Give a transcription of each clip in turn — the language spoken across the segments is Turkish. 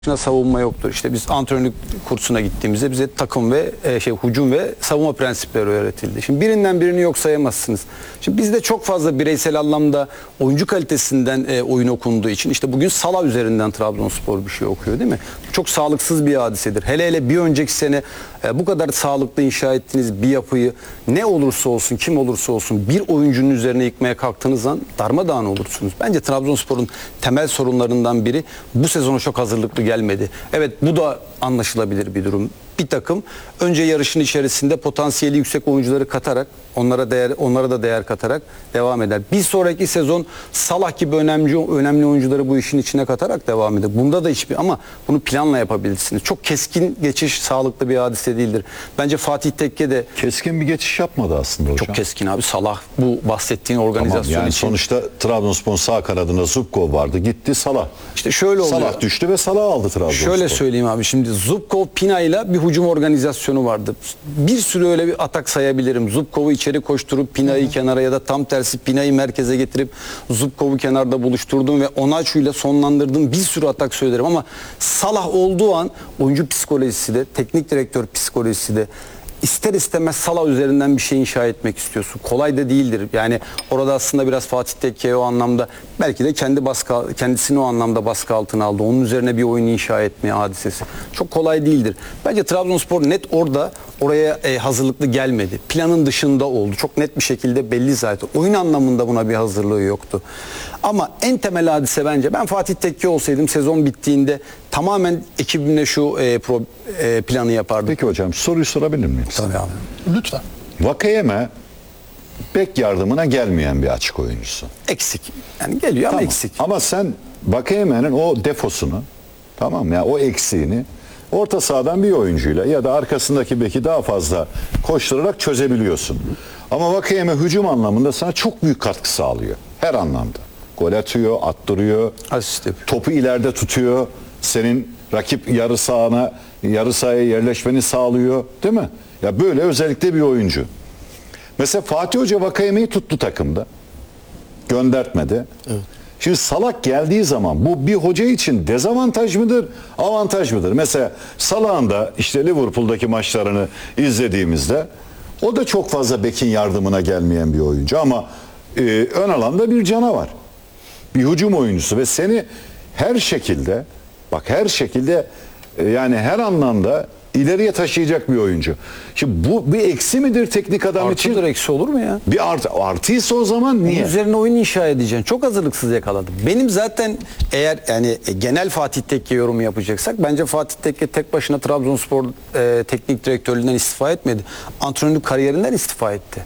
savunma yoktur. İşte biz antrenörlük kursuna gittiğimizde bize takım ve hücum ve savunma prensipleri öğretildi. Şimdi birinden birini yok sayamazsınız. Şimdi bizde çok fazla bireysel anlamda oyuncu kalitesinden oyun okunduğu için işte bugün Salah üzerinden Trabzonspor bir şey okuyor, değil mi? Çok sağlıksız bir hadisedir. Hele hele bir önceki sene bu kadar sağlıklı inşa ettiğiniz bir yapıyı ne olursa olsun, kim olursa olsun bir oyuncunun üzerine yıkmaya kalktığınız zaman darmadağın olursunuz. Bence Trabzonspor'un temel sorunlarından biri bu sezona çok hazırlıklı gelmedi. Evet, bu da anlaşılabilir bir durum. Bir takım önce yarışın içerisinde potansiyeli yüksek oyuncuları katarak onlara da değer katarak devam eder. Bir sonraki sezon Salah gibi önemli oyuncuları bu işin içine katarak devam eder. Bunda da ama bunu planla yapabilirsiniz. Çok keskin geçiş sağlıklı bir hadise değildir. Bence Fatih Tekke de keskin bir geçiş yapmadı aslında hocam. Çok keskin abi. Salah bu bahsettiğin organizasyon tamam, yani için. Sonuçta Trabzonspor'un sağ kanadında Zubkov vardı. Gitti Salah. İşte şöyle oluyor. Salah düştü ve Salah aldı Trabzonspor. Şöyle söyleyeyim abi, şimdi Zubkov Pina'yla bir hücum organizasyonu vardı. Bir sürü öyle bir atak sayabilirim. Zubkov'u içeri koşturup Pina'yı kenara ya da tam tersi Pina'yı merkeze getirip Zubkov'u kenarda buluşturduğum ve Onaçu'yla sonlandırdığım bir sürü atak söylerim ama Salah olduğu an oyuncu psikolojisi de, teknik direktör psikolojisi de İster istemez Salah üzerinden bir şey inşa etmek istiyorsun. Kolay da değildir. Yani orada aslında biraz Fatih Tekke o anlamda belki de kendisini o anlamda baskı altına aldı. Onun üzerine bir oyun inşa etmeye hadisesi. Çok kolay değildir. Bence Trabzonspor net oraya hazırlıklı gelmedi. Planın dışında oldu. Çok net bir şekilde belli zaten. Oyun anlamında buna bir hazırlığı yoktu. Ama en temel hadise bence, ben Fatih Tekke olsaydım sezon bittiğinde tamamen ekibimle şu planı yapardım. Peki hocam, soruyu sorabilir miyim? Tabii abi. Lütfen. Vakayeme bek yardımına gelmeyen bir açık oyuncusu. Eksik. Yani geliyor ama Tamam. eksik. Ama sen Vakayeme'nin o defosunu, tamam mı? Yani o eksiğini orta sahadan bir oyuncuyla ya da arkasındaki beki daha fazla koşturarak çözebiliyorsun. Ama Vakayeme hücum anlamında sana çok büyük katkı sağlıyor. Her anlamda. Gol atıyor, attırıyor. Asist yapıyor. Topu ileride tutuyor. Senin rakip yarı sahaya yerleşmeni sağlıyor. Değil mi? Ya böyle özellikle bir oyuncu. Mesela Fatih Hoca Vakayeme'yi tuttu takımda. Göndertmedi. Evet. Şimdi Salah geldiği zaman bu bir hoca için dezavantaj mıdır, avantaj mıdır? Mesela Salah'ın da işte Liverpool'daki maçlarını izlediğimizde o da çok fazla bekin yardımına gelmeyen bir oyuncu ama ön alanda bir canavar. Bir hücum oyuncusu ve seni her şekilde yani her anlamda ileriye taşıyacak bir oyuncu. Şimdi bu bir eksi midir teknik adam için? Artıdır, eksi olur mu ya? Bir artıysa o zaman niye? Bunun üzerine oyun inşa edeceksin. Çok hazırlıksız yakaladım. Benim zaten eğer yani genel Fatih Tekke yorumu yapacaksak bence Fatih Tekke tek başına Trabzonspor teknik direktörlüğünden istifa etmedi. Antrenörlük kariyerinden istifa etti.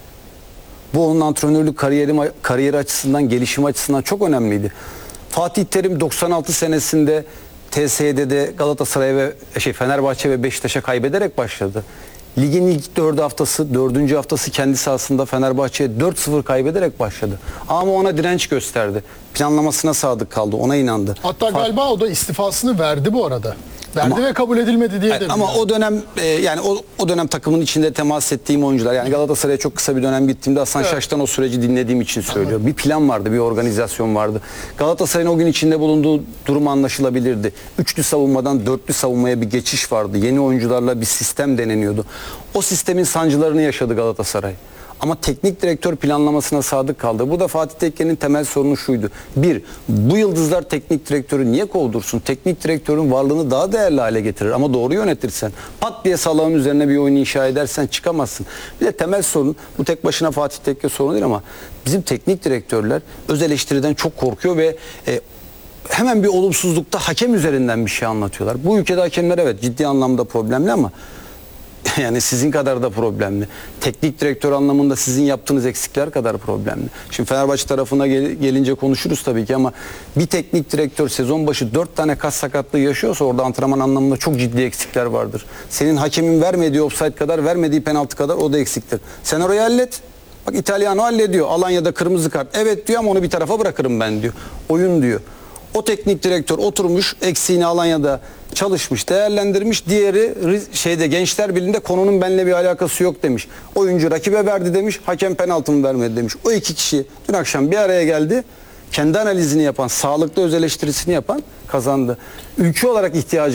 Bu onun antrenörlük kariyeri açısından, gelişim açısından çok önemliydi. Fatih Terim 96 senesinde TSE'de Galatasaray ve Fenerbahçe ve Beşiktaş'a kaybederek başladı. Ligin ilk 4 haftası kendi sahasında Fenerbahçe'ye 4-0 kaybederek başladı. Ama ona direnç gösterdi. Planlamasına sadık kaldı. Ona inandı. Hatta galiba o da istifasını verdi bu arada. Verdi ve kabul edilmedi diye de. Ama o dönem yani o dönem takımın içinde temas ettiğim oyuncular, yani Galatasaray'a çok kısa bir dönem gittiğimde Hasan Şaş'tan o süreci dinlediğim için söylüyorum. Bir plan vardı, bir organizasyon vardı. Galatasaray'ın o gün içinde bulunduğu durum anlaşılabilirdi. Üçlü savunmadan dörtlü savunmaya bir geçiş vardı. Yeni oyuncularla bir sistem deneniyordu. O sistemin sancılarını yaşadı Galatasaray. Ama teknik direktör planlamasına sadık kaldı. Burada Fatih Tekke'nin temel sorunu şuydu. Bir, bu yıldızlar teknik direktörü niye kovdursun? Teknik direktörün varlığını daha değerli hale getirir. Ama doğru yönetirsen, pat diye Salah'ın üzerine bir oyun inşa edersen çıkamazsın. Bir de temel sorun, bu tek başına Fatih Tekke sorunu değil ama bizim teknik direktörler öz eleştiriden çok korkuyor ve hemen bir olumsuzlukta hakem üzerinden bir şey anlatıyorlar. Bu ülkede hakemler evet ciddi anlamda problemli ama yani sizin kadar da problemli. Teknik direktör anlamında sizin yaptığınız eksikler kadar problemli. Şimdi Fenerbahçe tarafına gelince konuşuruz tabii ki ama bir teknik direktör sezon başı 4 tane kas sakatlığı yaşıyorsa orada antrenman anlamında çok ciddi eksikler vardır. Senin hakemin vermediği offside kadar, vermediği penaltı kadar o da eksiktir. Sen orayı hallet. Bak İtalyano hallediyor. Alanya'da kırmızı kart. Evet diyor ama onu bir tarafa bırakırım ben diyor. Oyun diyor. O teknik direktör oturmuş, eksiğini Alanya'da çalışmış, değerlendirmiş. Diğeri Gençler Birliği'nde konunun benimle bir alakası yok demiş. Oyuncu rakibe verdi demiş, hakem penaltımı vermedi demiş. O iki kişi dün akşam bir araya geldi. kendi analizini yapan, sağlıklı öz eleştirisini yapan kazandı. Ülke olarak ihtiyacı